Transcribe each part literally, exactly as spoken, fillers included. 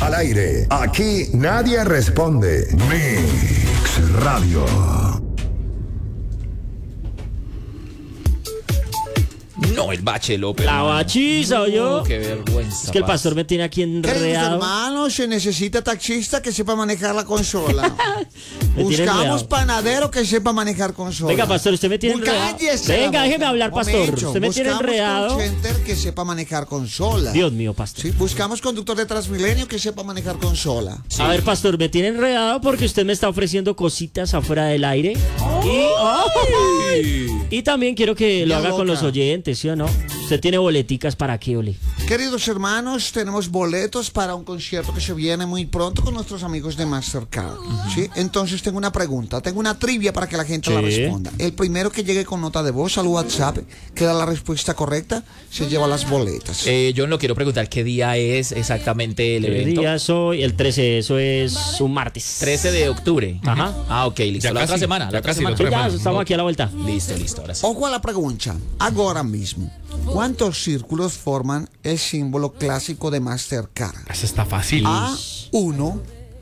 al aire. Aquí nadie responde. Mix Radio. No, el bache López. La bachiza, ¿oyó? No, qué vergüenza. Es que el pastor me tiene aquí Queridos enredado. hermanos, se necesita taxista que sepa manejar la consola. Me tiene Buscamos enredado. panadero que sepa manejar consola. Venga, pastor, usted me tiene Busca- enredado. cállese la Venga, boca. déjeme hablar, pastor. Momento. Usted me tiene Buscamos enredado. call center que sepa manejar consola. Dios mío, pastor. Sí, buscamos conductor de Transmilenio que sepa manejar consola. A ver, pastor, me tiene enredado porque usted me está ofreciendo cositas afuera del aire. Y, ¡ay! Y también quiero que lo Ya haga con loca. los oyentes, ¿sí o no? Usted tiene boleticas para qué, Ole. Queridos hermanos, tenemos boletos para un concierto que se viene muy pronto con nuestros amigos de Mastercard. ¿Sí? Entonces tengo una pregunta, tengo una trivia para que la gente la Sí. responda. El primero que llegue con nota de voz al WhatsApp, que da la respuesta correcta, se lleva las boletas. Eh, yo no quiero preguntar qué día es exactamente el El evento. día soy el trece, eso es un martes. trece de octubre. Ajá. Ah, ok, listo. Ya la casi, otra semana. La ya otra casi, semana. la Sí, otra ya semana. estamos aquí a la vuelta. Listo, listo. Ahora sí. Ojo a la pregunta, ahora mismo. ¿Cuántos círculos forman el símbolo clásico de Mastercard? Eso está fácil. A uno,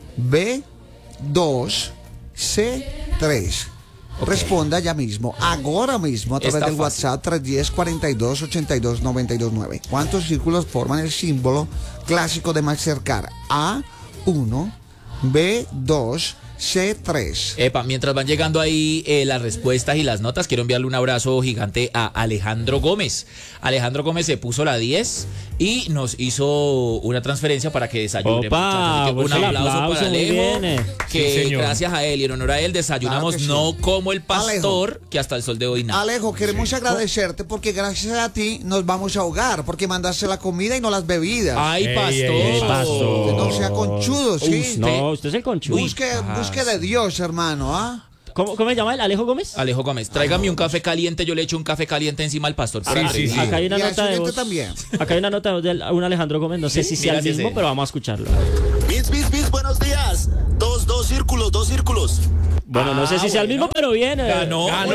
B dos, C tres. Responda ya mismo, ahora mismo, a través Está del fácil. WhatsApp tres uno cero, cuarenta y dos, ochenta y dos, noventa y dos, nueve. ¿Cuántos círculos forman el símbolo clásico de Mastercard? A uno, B dos, C tres. Epa, mientras van llegando ahí eh, las respuestas y las notas, quiero enviarle un abrazo gigante a Alejandro Gómez. Alejandro Gómez se puso la diez y nos hizo una transferencia para que desayune. Opa, muchachos. Así que pues un el aplauso aplauso, para muy Alejo, bien, eh. que Sí, señor. gracias a él y en honor a él desayunamos Claro que sí. no como el pastor, Alejo. que hasta el sol de hoy nada. Alejo, queremos agradecerte porque gracias a ti nos vamos a ahogar, porque mandaste la comida y no las bebidas. Ay, Ey, pastor. ey, ey, pastor. Que no sea conchudo, ¿sí? Usted- No, usted es el conchudo. Busque, busque de Dios, hermano, ¿ah? ¿Cómo, ¿Cómo se llama él? ¿Alejo Gómez? Alejo Gómez, tráigame un café caliente, yo le echo un café caliente encima al pastor. por Sí, arriba. sí, sí. Acá hay una Y al nota de siguiente voz. también. Acá hay una nota de voz de un Alejandro Gómez. No sé si sea el Gracias, mismo, eh. pero vamos a escucharlo. Bis, bis, bis, buenos días. Dos, dos círculos, dos círculos. Bueno, no sé si sea el mismo, pero bien. eh. Ganó. Ganó.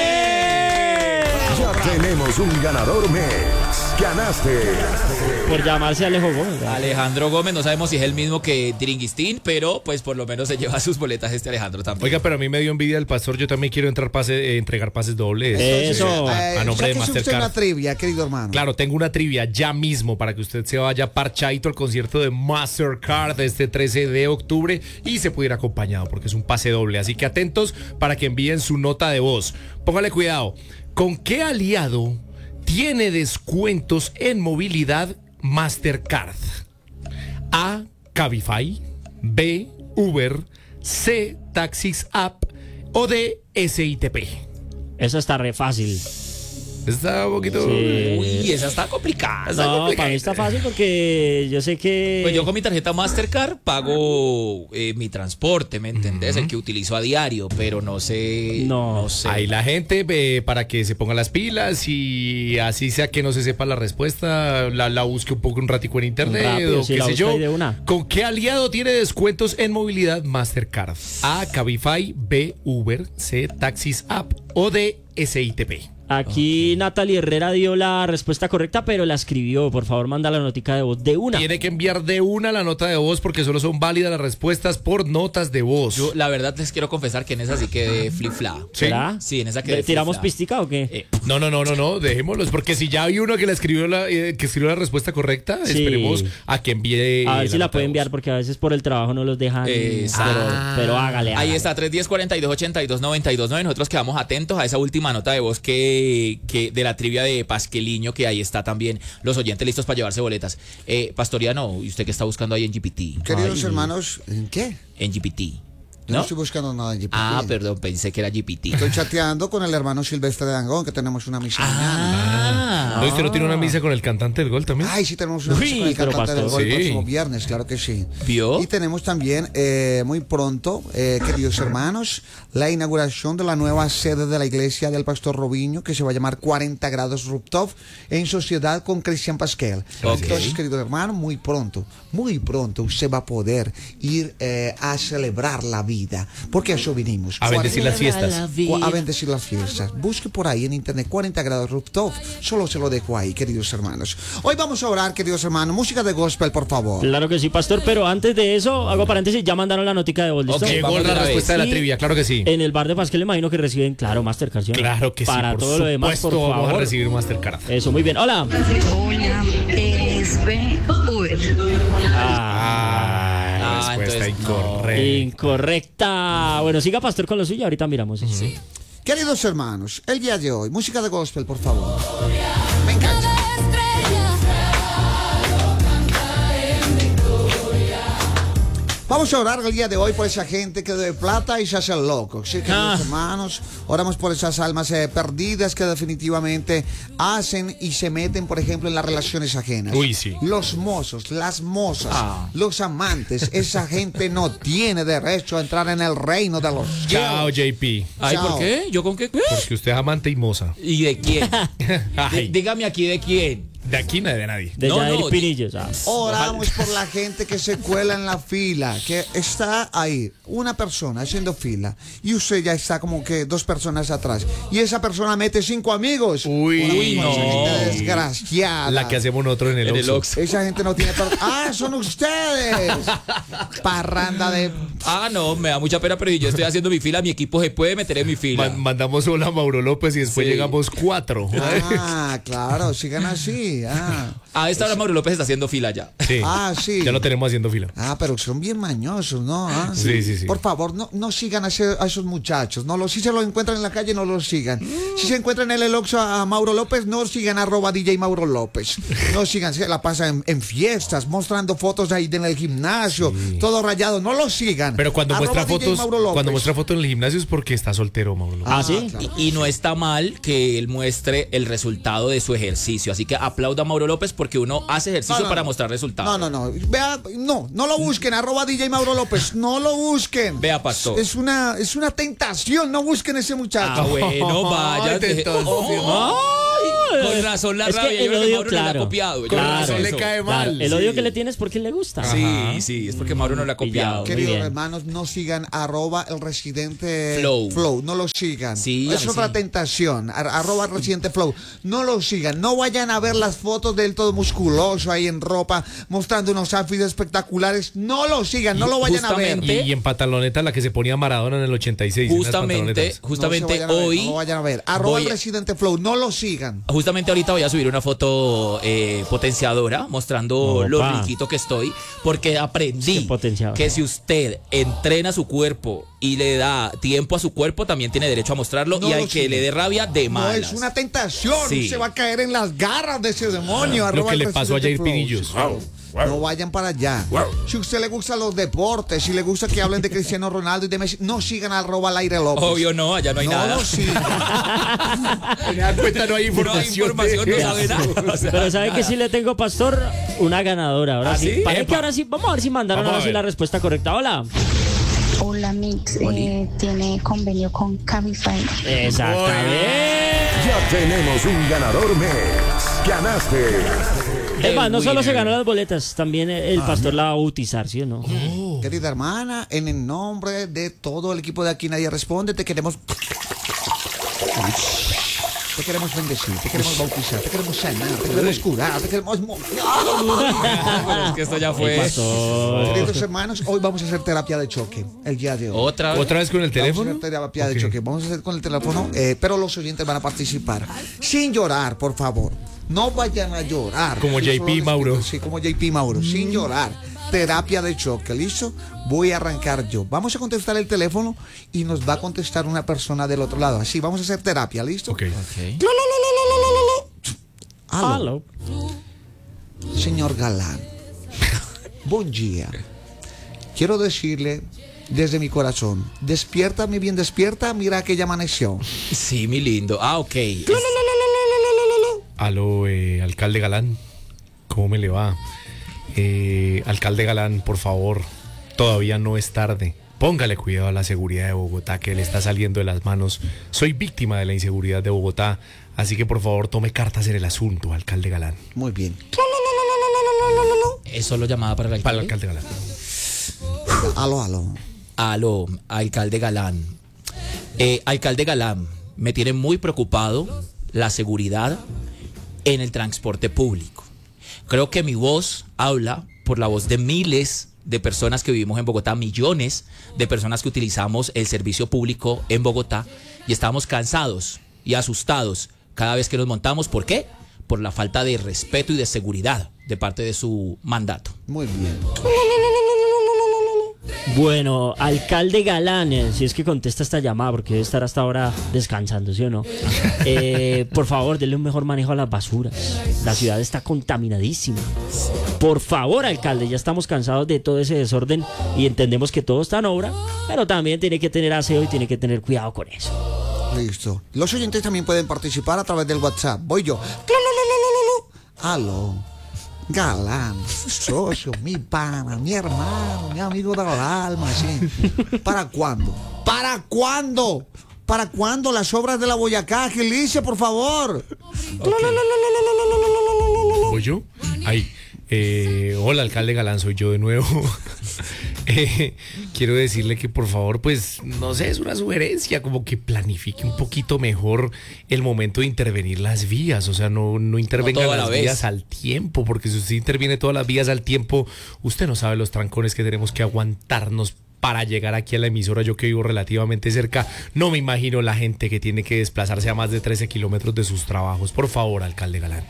¡Eh! Ya tenemos un ganador Mix. Ganaste. Por llamarse Alejo Gómez. ¿verdad? Alejandro Gómez, no sabemos si es el mismo que Dringuistín, pero pues por lo menos se lleva sus boletas este Alejandro también. Oiga, pero a mí me dio envidia el pastor. Yo también quiero entrar pase, eh, entregar pases dobles. Eso. Eh, a nombre de sáquese usted una Mastercard. trivia, querido hermano. Claro, tengo una trivia ya mismo para que usted se vaya parchadito al concierto de Mastercard este trece de octubre y se pudiera acompañado porque es un pase doble. Así que atentos para que envíen su nota de voz. Póngale cuidado. ¿Con qué aliado tiene descuentos en movilidad Mastercard? A. Cabify, B. Uber, C. Taxis App o D. S I T P. Eso está re fácil. Está un poquito... Sí. Uy, esa está complicada. está No, complicada. para mí está fácil porque yo sé que... Pues yo con mi tarjeta Mastercard pago eh, mi transporte, ¿me entendés? El que utilizo a diario, pero no sé. No. sé. Ahí la gente eh, para que se ponga las pilas y así sea que no se sepa la respuesta, la, la busque un poco un ratico en internet Rápido, o sí, qué la sé busca yo. ahí de una. ¿Con qué aliado tiene descuentos en movilidad Mastercard? A. Cabify, B. Uber, C. Taxis App o D. S I T P. Aquí Natalie Herrera dio la respuesta correcta, pero la escribió. Por favor, manda la notica de voz de una. Tiene que enviar de una la nota de voz porque solo son válidas las respuestas por notas de voz. Yo, la verdad, les quiero confesar que en esa sí quedé flip-fla. ¿Será? Sí, en esa quedé ¿Tiramos flip-flap. pistica o qué? Eh, No, no, no, no, no, dejémoslos, porque si ya hay uno que le escribió la, eh, que escribió la respuesta correcta, Sí. esperemos a que envíe. A ver si la nota puede de enviar voz. porque a veces por el trabajo no los dejan. Exacto. Pero, pero hágale, Ahí hágale. está, tres uno cero, cuarenta y dos, ochenta y dos, noventa y dos nueve. Nosotros quedamos atentos a esa última nota de voz que, que de la trivia de Pasqueliño, que ahí está también los oyentes listos para llevarse boletas. Eh, Pastoriano, ¿y usted qué está buscando ahí en G P T? Queridos Ay, hermanos, ¿en qué? En G P T. Yo no ¿No? estoy buscando nada en G P T. Ah, perdón, pensé que era G P T. Estoy chateando con el hermano Silvestre de Angón, que tenemos una misa mañana. Ah, ¿No, ¿Usted no tiene una misa con el cantante del gol también? Ay, sí, tenemos una Uy, misa con el pero cantante del pastor. gol el Sí. próximo viernes, claro que sí. ¿Vio? Y tenemos también eh, muy pronto, eh, queridos hermanos, la inauguración de la nueva sede de la iglesia del Pastor Robinho, que se va a llamar cuarenta grados Rooftop, en sociedad con Cristian Pasquel. Ok. Entonces, queridos hermanos, muy pronto, muy pronto usted va a poder ir eh, a celebrar la vida vida, porque a eso vinimos. A bendecir las fiestas. A bendecir las fiestas. Busque por ahí en internet cuarenta grados rooftop. Solo se lo dejo ahí, queridos hermanos. Hoy vamos a orar, queridos hermanos. Música de gospel, por favor. Claro que sí, pastor, pero antes de eso, hago paréntesis, ya mandaron la notica de voz, ¿listo? Ok, Llegó vamos la otra respuesta vez. de la Y trivia, claro que sí. En el bar de Pasquel, imagino que reciben, claro, Mastercard, ¿sí o no? Claro que sí. Para por todo lo demás, por supuesto, favor. vamos a recibir Mastercard. Eso, muy bien. Hola. Hola, es B Uber. Ah, Ah, respuesta entonces, incorrecta. incorrecta. Bueno, siga, pastor, con lo suyo, ahorita miramos. eso. Sí. Queridos hermanos, el día de hoy, música de gospel, por favor. Me encanta. Vamos a orar el día de hoy por esa gente que debe plata y se hace loco. Sí, queridos Ah. hermanos, oramos por esas almas eh, perdidas que definitivamente hacen y se meten, por ejemplo, en las relaciones ajenas. Uy, sí. Los mozos, las mozas, Ah. los amantes, esa gente no tiene derecho a entrar en el reino de los Chao, cielos. J P. Ay, Chao. ¿por qué? ¿Yo con qué? Porque usted es amante y moza. ¿Y de quién? Ay, Dí- Dígame aquí de quién. de aquí no es de nadie. De No, Yair no, Pinillos. ah. Oramos por la gente que se cuela en la fila, que está ahí, una persona haciendo fila, y usted ya está como que dos personas atrás, y esa persona mete cinco amigos. Uy, Oramos por esa no. gente desgraciada. La que hacemos nosotros en el En el Oxxo. Oxxo. Esa gente no tiene perdón. ¡Ah, son ustedes! Parranda de... Ah, no, me da mucha pena, pero si yo estoy haciendo mi fila, mi equipo se puede meter en mi fila. Man- mandamos hola a Mauro López y después Sí. llegamos cuatro. Ah, claro, sigan así. Ah, A esta hora Mauro López está haciendo fila ya. Sí. ah sí. Ya lo tenemos haciendo fila. Ah, pero son bien mañosos, ¿no? Ah, Sí, sí, sí. Por favor, no, no sigan a, ese- a esos muchachos. No, los, si se los encuentran en la calle, no los sigan. Si se encuentran en el Oxxo a Mauro López, no sigan arroba D J Mauro López. No sigan, se la pasan en, en fiestas, mostrando fotos ahí en el gimnasio, todo rayado. No los sigan. Pero cuando Arroba muestra D J fotos, Mauro López. cuando muestra fotos en el gimnasio es porque está soltero, Mauro López. Ah, sí. claro. Y, y no está mal que él muestre el resultado de su ejercicio. Así que aplauda a Mauro López porque uno hace ejercicio No, no, para no. mostrar resultados. No, no, no. Vea, no, no lo busquen, arroba D J Mauro López. No lo busquen. Vea, pastor. Es una, es una tentación. No busquen ese muchacho. Ah, bueno, vaya. Ay, tentación. Ay, con razón la Es que rabia. el Yo creo que odio, Mauro no le ha claro. copiado. Yo Claro. creo que Eso es le eso. cae Claro, mal. el Sí. odio que le tienes porque le gusta. Sí, sí, es porque Mauro no le ha copiado. Muy Queridos bien. hermanos, no sigan arroba el residente Flow. no lo sigan. Sí, a es mí otra sí. tentación. Ar- arroba el residente flow, no lo sigan. No vayan a ver las fotos de él todo musculoso ahí en ropa, mostrando unos outfits espectaculares. No lo sigan, no lo vayan a ver. Justamente- Y, y en pantaloneta la que se ponía Maradona en el ochenta y seis. en esas Justamente, pantalonetas. justamente no se vayan a ver, hoy. no lo vayan a ver. Arroba voy- el residente flow, no lo sigan. Justamente ahorita voy a subir una foto eh, potenciadora mostrando Opa. lo riquito que estoy, porque aprendí Qué potenciador. que si usted entrena su cuerpo y le da tiempo a su cuerpo, también tiene derecho a mostrarlo No y lo al que sigan. le dé rabia, de No malas. es una tentación. Sí. Se va a caer en las garras de ese demonio. Lo arroba que el le pasó a residente Jair flow. Pinillos. No vayan para allá. Si a usted le gustan los deportes, si le gusta que hablen de Cristiano Ronaldo y de Messi, no sigan arroba al aire López. Obvio no, allá no hay no nada. lo sigan. Me da cuenta, no hay No hay información. información, no de sabe eso. nada. O sea, Pero ¿sabe que sí le tengo, pastor? Una ganadora. Ahora ¿Ah, sí. sí? Parece Epa. que ahora sí. Vamos a ver si mandaron Vamos a ahora sí ver. la respuesta correcta. Hola. Hola, Mix. Eh, tiene convenio con Cabify. Exactamente. Ya tenemos un ganador mes. Ganaste. Es más, no El solo se winner. ganó las boletas, también el pastor la va a bautizar, ¿sí o no? Querida hermana, en el nombre de todo el equipo de Aquí Nadie Responde, te queremos. Te queremos bendecir, te queremos bautizar, te queremos sanar, te queremos curar, te queremos. mo- pero es que esto ya El fue. pastor. Queridos hermanos, hoy vamos a hacer terapia de choque el día de hoy. Otra vez. ¿Otra vez con el Vamos a teléfono? hacer terapia de Ok. choque. Vamos a hacer con el teléfono, eh, pero los oyentes van a participar. Sin llorar, por favor. No vayan a llorar. Como Yo J P solo les Mauro. pido- Sí, como J P Mauro. Sin llorar. Terapia de choque. ¿Listo? Voy a arrancar yo. Vamos a contestar el teléfono y nos va a contestar una persona del otro lado. Así, vamos a hacer terapia. ¿Listo? Ok. Ok. Aló. Aló. Señor Galán. Buen día. Quiero decirle desde mi corazón, despierta, mi bien despierta, mira que ya amaneció. Sí, mi lindo. Ah, ok. Aló, eh, alcalde Galán. ¿Cómo me le va? Eh, alcalde Galán, por favor, todavía no es tarde. Póngale cuidado a la seguridad de Bogotá, que le está saliendo de las manos. Soy víctima de la inseguridad de Bogotá, así que por favor tome cartas en el asunto, alcalde Galán. Muy bien. Es solo llamada para el Para el alcalde. alcalde Galán. Aló, aló. Aló, alcalde Galán. Eh, alcalde Galán, me tiene muy preocupado la seguridad en el transporte público. Creo que mi voz habla por la voz de miles de personas que vivimos en Bogotá, millones de personas que utilizamos el servicio público en Bogotá y estamos cansados y asustados cada vez que nos montamos. ¿Por qué? Por la falta de respeto y de seguridad de parte de su mandato. Muy bien. Bueno, alcalde Galán, eh, si es que contesta esta llamada, porque debe estar hasta ahora descansando, ¿sí o no? Eh, por favor, denle un mejor manejo a las basuras. La ciudad está contaminadísima. Por favor, alcalde, ya estamos cansados de todo ese desorden y entendemos que todo está en obra, pero también tiene que tener aseo y tiene que tener cuidado con eso. Listo. Los oyentes también pueden participar a través del WhatsApp. Voy yo. Aló. Galán, socio, mi pana, mi hermano, mi amigo del alma, sí. ¿Para cuándo? ¿Para cuándo? ¿Para cuándo las obras de la Boyacá? Agilice, por favor. ¿Voy yo? Ay, eh, hola, alcalde Galán, soy yo de nuevo. Eh, quiero decirle que por favor, pues, no sé, es una sugerencia, como que planifique un poquito mejor el momento de intervenir las vías, o sea, no, no intervenga No las vez. vías al tiempo, porque si usted interviene todas las vías al tiempo, usted no sabe los trancones que tenemos que aguantarnos para llegar aquí a la emisora. Yo que vivo relativamente cerca, no me imagino la gente que tiene que desplazarse a más de trece kilómetros de sus trabajos. Por favor, alcalde Galán.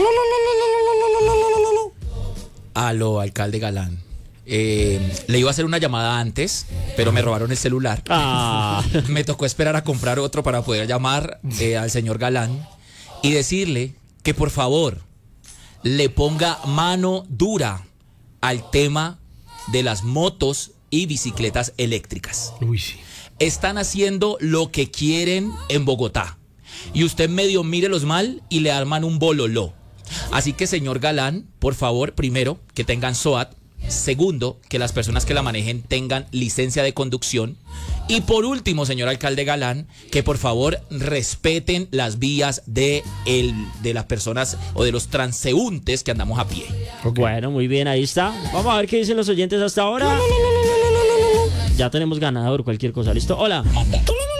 Aló, alcalde Galán. Eh, le iba a hacer una llamada antes, pero me robaron el celular. Ah. Me tocó esperar a comprar otro para poder llamar eh, al señor Galán y decirle que por favor le ponga mano dura al tema de las motos y bicicletas eléctricas. Uy, sí. Están haciendo lo que quieren en Bogotá y usted medio mírelos mal y le arman un bololó. Así que, señor Galán, por favor, primero, que tengan SOAT. Segundo, que las personas que la manejen tengan licencia de conducción. Y por último, señor alcalde Galán, que por favor respeten las vías de, el, de las personas o de los transeúntes que andamos a pie. Okay. Bueno, muy bien, ahí está. Vamos a ver qué dicen los oyentes hasta ahora. Ya tenemos ganador, cualquier cosa. ¿Listo? Hola.